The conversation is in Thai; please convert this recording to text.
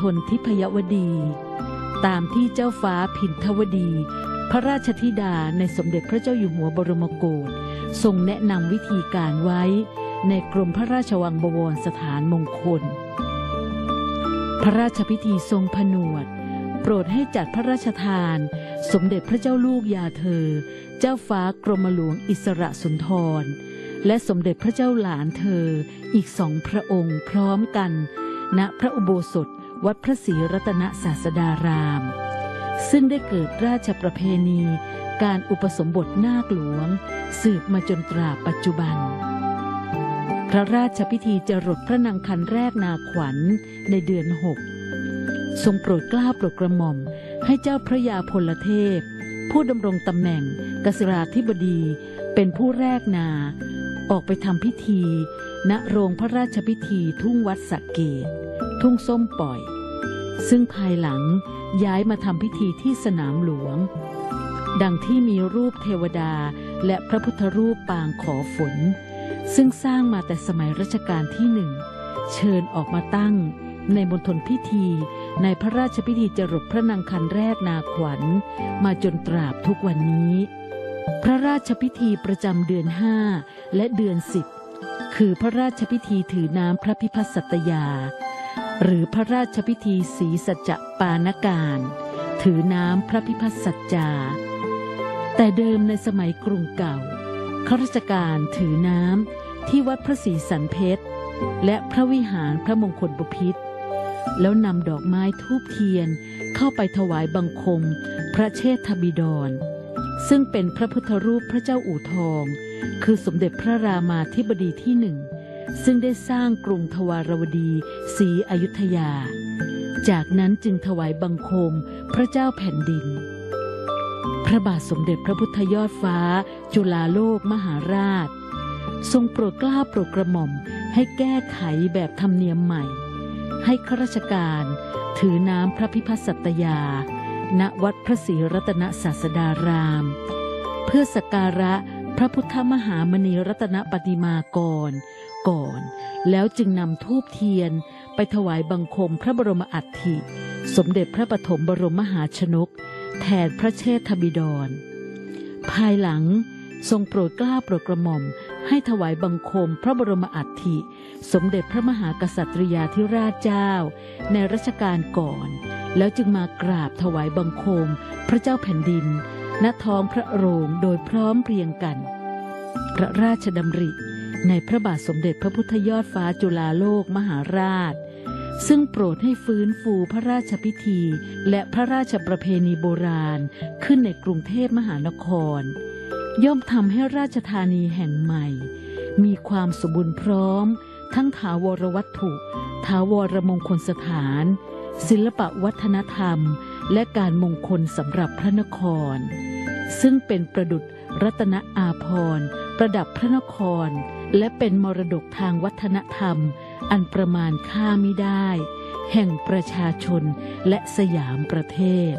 ลทิพยวดีตามที่เจ้าฟ้าพินทวดีพระราชธิดาในสมเด็จพระเจ้าอยู่หัวบรมโกศทรงแนะนำวิธีการไว้ในกรมพระราชวังบวรสถานมงคลพระราชพิธีทรงผนวดโปรดให้จัดพระราชทานสมเด็จพระเจ้าลูกยาเธอเจ้าฟ้ากรมหลวงอิสระสุนทรและสมเด็จพระเจ้าหลานเธออีก2 พระองค์พร้อมกันณพระอุโบสถวัดพระศรีรัตนศาสดารามซึ่งได้เกิดราชประเพณีการอุปสมบทนาคหลวงสืบมาจนตราบปัจจุบันพระราชพิธีจรดพระนางคันแรกนาขวัญในเดือน6ทรงโปรดเกล้าโปรดกระหม่อมให้เจ้าพระยาพลเทพผู้ดำรงตำแหน่งกษราธิบดีเป็นผู้แรกนาออกไปทำพิธีณโรงพระราชพิธีทุ่งวัดสระเกษทุ่งส้มปล่อยซึ่งภายหลังย้ายมาทำพิธีที่สนามหลวงดังที่มีรูปเทวดาและพระพุทธรูปปางขอฝนซึ่งสร้างมาแต่สมัยรัชกาลที่1เชิญออกมาตั้งในมณฑลพิธีในพระราชพิธีจรดพระนางคันแรกนาขวัญมาจนตราบทุกวันนี้พระราชพิธีประจำเดือน5และเดือน10คือพระราชพิธีถือน้ำพระพิพัฒน์สัตยาหรือพระราชพิธีศรีสัจจปานการถือน้ำพระพิพัฒน์สัจจาแต่เดิมในสมัยกรุงเก่าข้าราชการถือน้ำที่วัดพระศรีสันเพชรและพระวิหารพระมงคลบพิตรแล้วนำดอกไม้ธูปเทียนเข้าไปถวายบังคมพระเชษฐบิดรซึ่งเป็นพระพุทธรูปพระเจ้าอู่ทองคือสมเด็จพระรามาธิบดีที่1ซึ่งได้สร้างกรุงทวารวดีศรีอยุธยาจากนั้นจึงถวายบังคมพระเจ้าแผ่นดินพระบาทสมเด็จพระพุทธยอดฟ้าจุฬาโลกมหาราชทรงโปรดเกล้าโปรดกระหม่อมให้แก้ไขแบบธรรมเนียมใหม่ให้ข้าราชการถือน้ำพระพิพัฒน์สัตยาณวัดพระศรีรัตนศาสดารามเพื่อสักการะพระพุทธมหามณีรัตนปฏิมากรก่อนแล้วจึงนำธูปเทียนไปถวายบังคมพระบรมอัฐิสมเด็จพระปฐมบรมมหาชนกแทนพระเชษฐบิดรภายหลังทรงโปรดเกล้าโปรดกระหม่อมให้ถวายบังคมพระบรมอัฐิสมเด็จพระมหากษัตริยาธิราชเจ้าในรัชกาลก่อนแล้วจึงมากราบถวายบังคมพระเจ้าแผ่นดินณท้องพระโรงโดยพร้อมเพรียงกันพระราชดำริในพระบาทสมเด็จพระพุทธยอดฟ้าจุฬาโลกมหาราชซึ่งโปรดให้ฟื้นฟูพระราชพิธีและพระราชประเพณีโบราณขึ้นในกรุงเทพมหานครย่อมทำให้ราชธานีแห่งใหม่มีความสมบูรณ์พร้อมทั้งถาวรวัตถุถาวรมงคลสถานศิลปวัฒนธรรมและการมงคลสำหรับพระนครซึ่งเป็นประดุจรัตนอาภรณ์ประดับพระนครและเป็นมรดกทางวัฒนธรรมอันประมาณค่ามิได้แห่งประชาชนและสยามประเทศ